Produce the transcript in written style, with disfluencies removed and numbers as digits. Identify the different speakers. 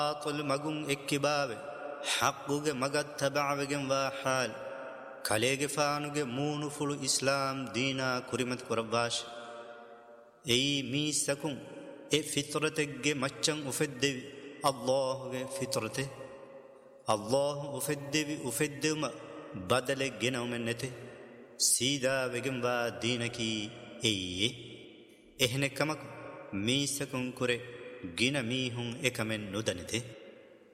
Speaker 1: باطل مگون اکباوه حقوگه مگد تبعوگن و حال کلیگه فانوگه مونو فلو اسلام دینا کریمت کرباش ای میستکون ای فطرتگه مچن افدوی اللهگه فطرته الله افدوی ما بدل گنو منته سیدا وگن و دینکی ای ehne kamak mi sakun kure gina mi hun ekamen nudανite